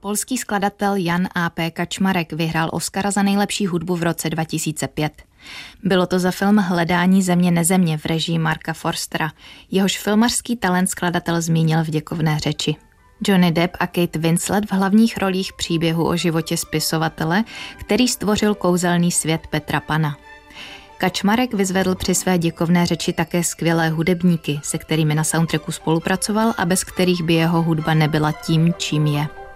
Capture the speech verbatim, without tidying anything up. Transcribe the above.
Polský skladatel Jan A P Kaczmarek vyhrál Oscara za nejlepší hudbu v roce dva tisíce pět. Bylo to za film Hledání země nezemě v režii Marka Forstera. Jehož filmařský talent skladatel zmínil v děkovné řeči. Johnny Depp a Kate Winslet v hlavních rolích příběhu o životě spisovatele, který stvořil kouzelný svět Petra Pana. Kaczmarek vyzvedl při své děkovné řeči také skvělé hudebníky, se kterými na soundtracku spolupracoval a bez kterých by jeho hudba nebyla tím, čím je.